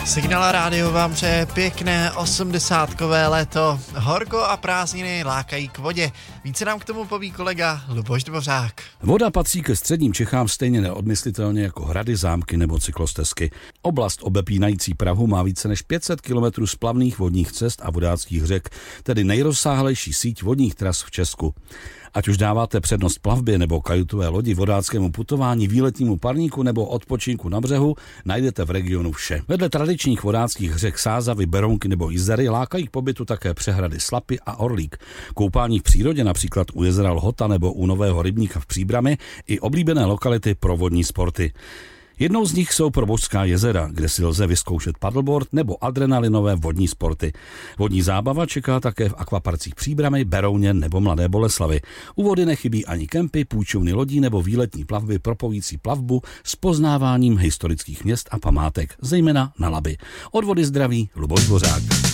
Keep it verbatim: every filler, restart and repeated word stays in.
Signál Rádio vám přeje pěkné osmdesátkové léto. Horko a prázdniny lákají k vodě. Více nám k tomu poví kolega Luboš Dvořák. Voda patří ke středním Čechám stejně neodmyslitelně jako hrady, zámky nebo cyklostezky. Oblast obepínající Prahu má více než pět set kilometrů splavných vodních cest a vodáckých řek, tedy nejrozsáhlejší síť vodních tras v Česku. Ať už dáváte přednost plavbě nebo kajutové lodi, vodáckému putování, výletnímu parníku nebo odpočinku na břehu, najdete v regionu vše. Vedle tradičních vodáckých řek Sázavy, Berounky nebo Jizery lákají k pobytu také přehrady Slapy a Orlík. Koupání v přírodě, například u jezera Lhota nebo u Nového Rybníka v Příbrami, i oblíbené lokality pro vodní sporty. Jednou z nich jsou Probožská jezera, kde si lze vyzkoušet paddleboard nebo adrenalinové vodní sporty. Vodní zábava čeká také v akvaparcích Příbramy, Berouně nebo Mladé Boleslavi. U vody nechybí ani kempy, půjčovny lodí nebo výletní plavby propojující plavbu s poznáváním historických měst a památek, zejména na Labi. Od vody zdraví Luboš Dvořák.